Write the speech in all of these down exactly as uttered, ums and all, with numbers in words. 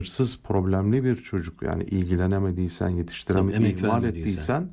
Sız problemli bir çocuk, yani ilgilenemediysen, yetiştiremediysen, emek ihmal vermediysen. ettiysen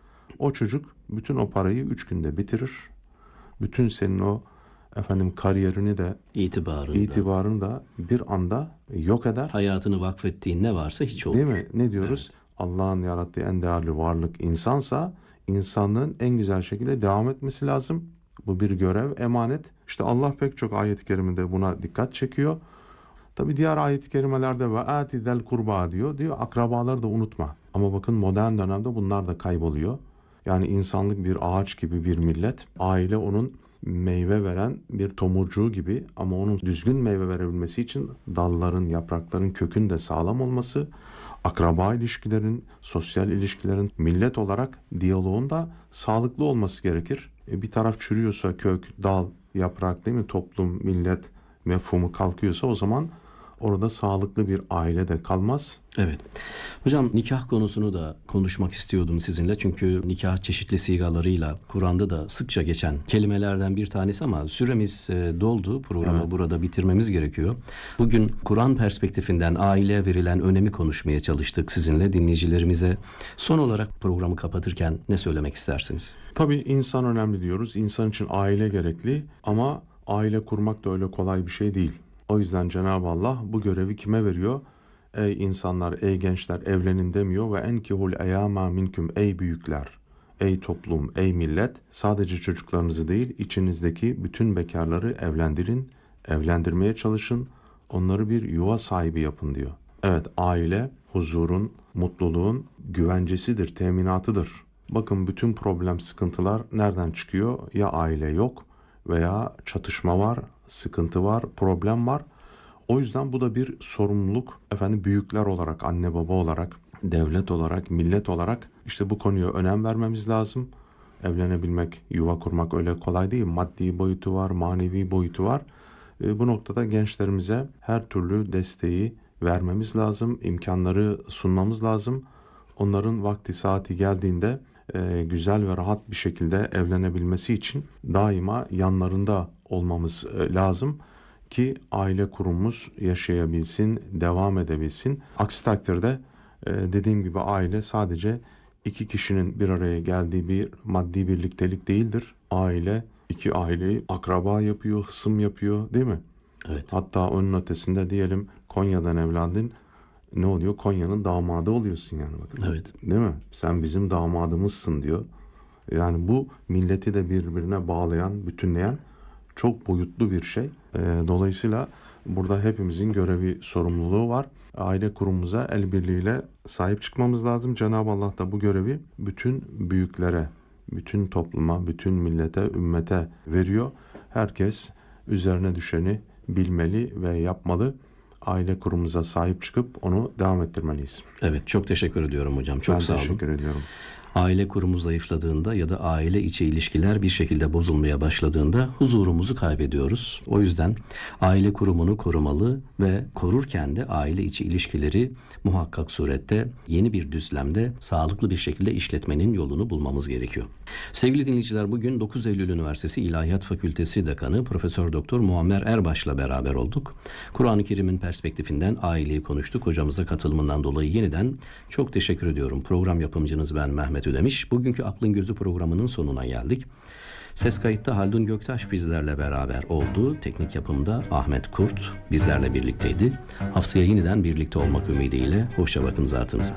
o çocuk bütün o parayı üç günde bitirir. Bütün senin o efendim kariyerini de İtibarında. itibarını da bir anda yok eder. Hayatını vakfettiğin ne varsa hiç olur. Değil mi? Ne diyoruz? Evet. Allah'ın yarattığı en değerli varlık insansa insanlığın en güzel şekilde devam etmesi lazım. Bu bir görev, emanet. İşte Allah pek çok ayet-i kerimede buna dikkat çekiyor. Tabi diğer ayet-i kerimelerde ve atizel kurba diyor. Diyor akrabaları da unutma. Ama bakın modern dönemde bunlar da kayboluyor. Yani insanlık bir ağaç gibi bir millet. Aile onun meyve veren bir tomurcuğu gibi, ama onun düzgün meyve verebilmesi için dalların, yaprakların, kökün de sağlam olması, akraba ilişkilerin, sosyal ilişkilerin, millet olarak diyaloğun da sağlıklı olması gerekir. E bir taraf çürüyorsa kök, dal, yaprak, değil mi? Toplum, millet mefhumu kalkıyorsa o zaman orada sağlıklı bir aile de kalmaz. Evet. Hocam, nikah konusunu da konuşmak istiyordum sizinle. Çünkü nikah çeşitli sigalarıyla Kur'an'da da sıkça geçen kelimelerden bir tanesi, ama süremiz e, doldu. Programı Evet. burada bitirmemiz gerekiyor. Bugün Kur'an perspektifinden aileye verilen önemi konuşmaya çalıştık sizinle, dinleyicilerimize. Son olarak programı kapatırken ne söylemek istersiniz? Tabii insan önemli diyoruz. İnsan için aile gerekli, ama aile kurmak da öyle kolay bir şey değil. O yüzden Cenab-ı Allah bu görevi kime veriyor? Ey insanlar, ey gençler, evlenin demiyor ve enkihul eyama minküm, ey büyükler, ey toplum, ey millet, sadece çocuklarınızı değil, içinizdeki bütün bekarları evlendirin, evlendirmeye çalışın, onları bir yuva sahibi yapın diyor. Evet, aile huzurun, mutluluğun güvencesidir, teminatıdır. Bakın bütün problem, sıkıntılar nereden çıkıyor? Ya aile yok veya çatışma var, sıkıntı var, problem var. O yüzden bu da bir sorumluluk. Efendim büyükler olarak, anne baba olarak, devlet olarak, millet olarak işte bu konuya önem vermemiz lazım. Evlenebilmek, yuva kurmak öyle kolay değil. Maddi boyutu var, manevi boyutu var. E, bu noktada gençlerimize her türlü desteği vermemiz lazım, imkanları sunmamız lazım. Onların vakti saati geldiğinde e, güzel ve rahat bir şekilde evlenebilmesi için daima yanlarında olmamız e, lazım ki aile kurumumuz yaşayabilsin, devam edebilsin. Aksi takdirde e, dediğim gibi aile sadece iki kişinin bir araya geldiği bir maddi birliktelik değildir. Aile iki aileyi akraba yapıyor, hısım yapıyor, değil mi? Evet. Hatta onun ötesinde diyelim Konya'dan evlendin. Ne oluyor? Konya'nın damadı oluyorsun yani. Bakın. Evet. Değil mi? Sen bizim damadımızsın diyor. Yani bu milleti de birbirine bağlayan, bütünleyen çok boyutlu bir şey. Ee, dolayısıyla burada hepimizin görevi, sorumluluğu var. Aile kurumumuza el birliğiyle sahip çıkmamız lazım. Cenab-ı Allah da bu görevi bütün büyüklere, bütün topluma, bütün millete, ümmete veriyor. Herkes üzerine düşeni bilmeli ve yapmalı. Aile kurumumuza sahip çıkıp onu devam ettirmeliyiz. Evet, çok teşekkür ediyorum hocam. Çok ben sağ olun. teşekkür ediyorum. Aile kurumu zayıfladığında ya da aile içi ilişkiler bir şekilde bozulmaya başladığında huzurumuzu kaybediyoruz. O yüzden aile kurumunu korumalı ve korurken de aile içi ilişkileri muhakkak surette yeni bir düzlemde sağlıklı bir şekilde işletmenin yolunu bulmamız gerekiyor. Sevgili dinleyiciler, bugün dokuz Eylül Üniversitesi İlahiyat Fakültesi Dekanı Profesör Doktor Muammer Erbaş'la beraber olduk. Kur'an-ı Kerim'in perspektifinden aileyi konuştuk. Hocamıza katılımından dolayı yeniden çok teşekkür ediyorum. Program yapımcınız ben Mehmet Ödemiş. Bugünkü Aklın Gözü programının sonuna geldik. Ses kayıtta Haldun Göktaş bizlerle beraber oldu. Teknik yapımda Ahmet Kurt bizlerle birlikteydi. Haftaya yeniden birlikte olmak ümidiyle hoşça bakın zatınıza.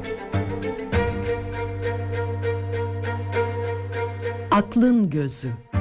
Aklın Gözü.